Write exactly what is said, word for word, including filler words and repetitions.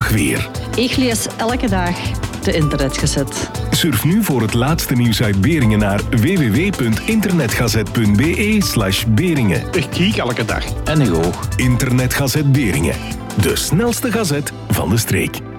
weer. Ik lees elke dag de Internetgazet. Surf nu voor het laatste nieuws uit Beringen naar w w w punt internetgazet punt b e slash Beringen. Ik kijk elke dag. En ik ook. Internetgazet Beringen. De snelste gazet van de streek.